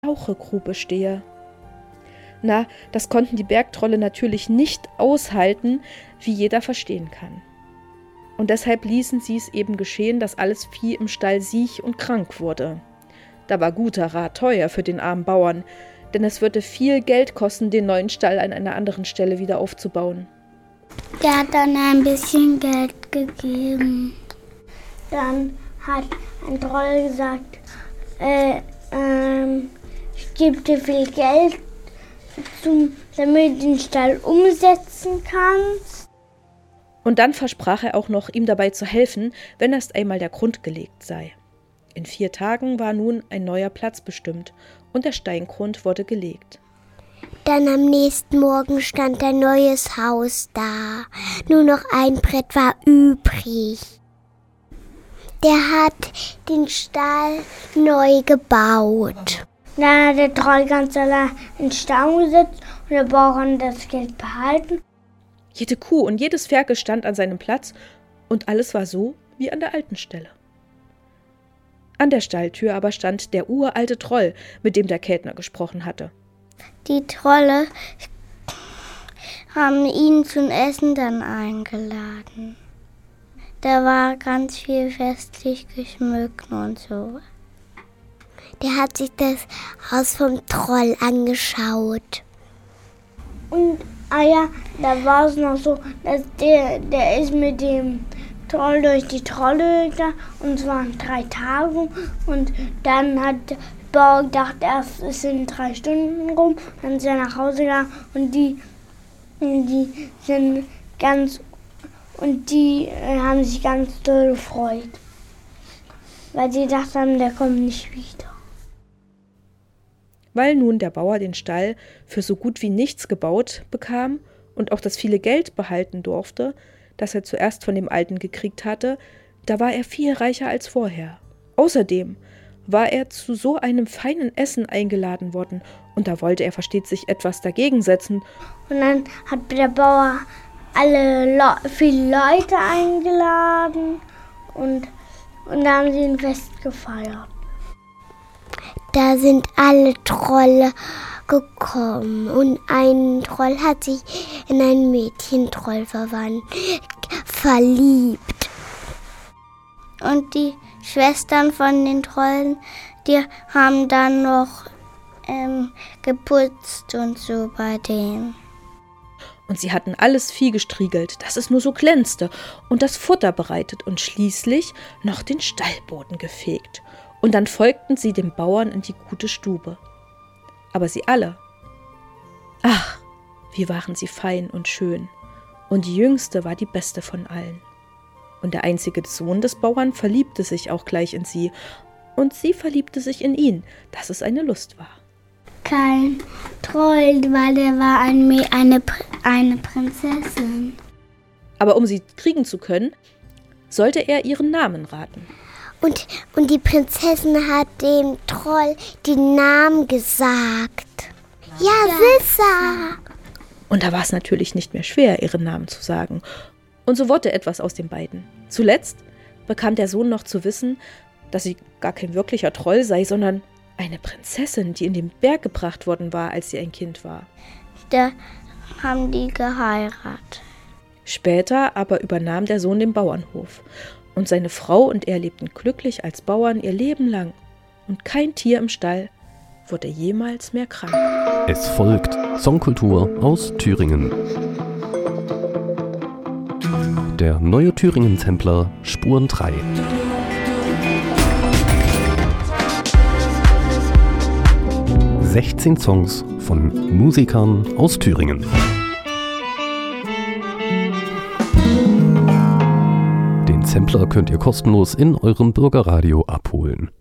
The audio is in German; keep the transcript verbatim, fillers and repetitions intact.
Rauchegrube stehe. Na, das konnten die Bergtrolle natürlich nicht aushalten, wie jeder verstehen kann. Und deshalb ließen sie es eben geschehen, dass alles Vieh im Stall siech und krank wurde. Da war guter Rat teuer für den armen Bauern, denn es würde viel Geld kosten, den neuen Stall an einer anderen Stelle wieder aufzubauen. Der hat dann ein bisschen Geld gegeben. Dann hat ein Troll gesagt, äh, ähm, ich gebe dir viel Geld, zum, damit du den Stall umsetzen kannst. Und dann versprach er auch noch, ihm dabei zu helfen, wenn erst einmal der Grund gelegt sei. In vier Tagen war nun ein neuer Platz bestimmt und der Steingrund wurde gelegt. Dann am nächsten Morgen stand ein neues Haus da. Nur noch ein Brett war übrig. Der hat den Stall neu gebaut. Dann hat der Troll ganz allein in den Stall gesetzt und der Bauer hat das Geld behalten. Jede Kuh und jedes Ferkel stand an seinem Platz und alles war so wie an der alten Stelle. An der Stalltür aber stand der uralte Troll, mit dem der Kellner gesprochen hatte. Die Trolle haben ihn zum Essen dann eingeladen. Da war ganz viel festlich geschmückt und so. Der hat sich das Haus vom Troll angeschaut. Und, ah ja, da war es noch so, dass der, der ist mit dem Troll durch die Trolle gegangen und es waren drei Tage und dann hat der Bauer gedacht, erst es sind drei Stunden rum, dann ist er nach Hause gegangen und die, die sind ganz und die haben sich ganz doll gefreut, weil sie gedacht haben, der kommt nicht wieder. Weil nun der Bauer den Stall für so gut wie nichts gebaut bekam und auch das viele Geld behalten durfte, das er zuerst von dem Alten gekriegt hatte, da war er viel reicher als vorher. Außerdem war er zu so einem feinen Essen eingeladen worden und da wollte er, versteht sich, etwas dagegen setzen. Und dann hat der Bauer alle Le- viele Leute eingeladen und, und da haben sie ein Fest gefeiert. Da sind alle Trolle gekommen und ein Troll hat sich in ein Mädchentroll verwandelt, verliebt. Und die Schwestern von den Trollen, die haben dann noch ähm, geputzt und so bei denen. Und sie hatten alles Vieh gestriegelt, dass es nur so glänzte und das Futter bereitet und schließlich noch den Stallboden gefegt. Und dann folgten sie dem Bauern in die gute Stube. Aber sie alle, ach, wie waren sie fein und schön. Und die Jüngste war die beste von allen. Und der einzige Sohn des Bauern verliebte sich auch gleich in sie. Und sie verliebte sich in ihn, dass es eine Lust war. Kein Troll, weil er war ein, eine, eine Prinzessin. Aber um sie kriegen zu können, sollte er ihren Namen raten. Und, und die Prinzessin hat dem Troll den Namen gesagt. Ja, Sissa. Und da war es natürlich nicht mehr schwer, ihren Namen zu sagen. Und so wurde etwas aus den beiden. Zuletzt bekam der Sohn noch zu wissen, dass sie gar kein wirklicher Troll sei, sondern eine Prinzessin, die in den Berg gebracht worden war, als sie ein Kind war. Da haben die geheiratet. Später aber übernahm der Sohn den Bauernhof. Und seine Frau und er lebten glücklich als Bauern ihr Leben lang. Und kein Tier im Stall wurde jemals mehr krank. Es folgt Songkultur aus Thüringen. Der neue Thüringen-Sampler Spuren drei. sechzehn Songs von Musikern aus Thüringen. Den Sampler könnt ihr kostenlos in eurem Bürgerradio abholen.